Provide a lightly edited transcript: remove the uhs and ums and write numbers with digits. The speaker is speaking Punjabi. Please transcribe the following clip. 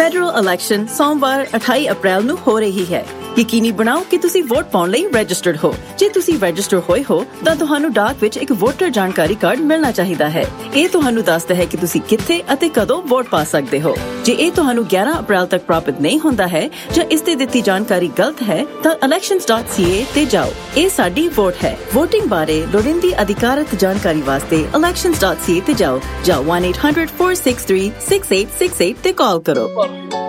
ਫੈਡਰਲ ਇਲੈਕਸ਼ਨ ਸੋਮਵਾਰ 28 ਅਪ੍ਰੈਲ ਨੂੰ ਹੋ ਰਹੀ ਹੈ। ਯਕੀਨੀ ਬਣਾਓ ਕਿ ਤੁਸੀਂ ਵੋਟ ਪਾਉਣ ਲਈ ਰਜਿਸਟਰਡ ਹੋ। ਜੇ ਤੁਸੀਂ ਰਜਿਸਟਰ ਹੋਏ ਹੋ ਤਾਂ ਤੁਹਾਨੂੰ ਡਾਕ ਵਿੱਚ ਇੱਕ ਵੋਟਰ ਜਾਣਕਾਰੀ ਕਾਰਡ ਮਿਲਣਾ ਚਾਹੀਦਾ ਹੈ। ਇਹ ਤੁਹਾਨੂੰ ਦੱਸਦਾ ਹੈ ਕਿ ਤੁਸੀਂ ਕਿੱਥੇ ਅਤੇ ਕਦੋਂ ਵੋਟ ਪਾ ਸਕਦੇ ਹੋ। ਜੇ ਇਹ ਤੁਹਾਨੂੰ 11 ਅਪ੍ਰੈਲ ਤੱਕ ਪ੍ਰਾਪਤ ਨਹੀਂ ਹੁੰਦਾ ਹੈ ਜਾਂ ਇਸ ਤੇ ਦਿੱਤੀ ਜਾਣਕਾਰੀ ਗਲਤ ਹੈ ਤਾਂ elections.ca ਤੇ ਜਾਓ। ਇਹ ਸਾਡੀ ਵੋਟ ਹੈ। ਵੋਟਿੰਗ ਬਾਰੇ ਲੋੜੀਂਦੀ ਅਧਿਕਾਰਤ ਜਾਣਕਾਰੀ ਵਾਸਤੇ elections.ca ਤੇ ਜਾਓ ਜਾਂ 1-800-463-6868 ਤੇ ਕਾਲ ਕਰੋ।